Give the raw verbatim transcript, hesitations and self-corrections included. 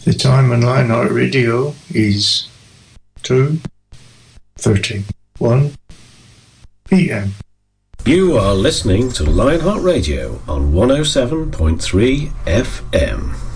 The time on Lionheart Radio is two thirty-one p m. You are listening to Lionheart Radio on one oh seven point three F M.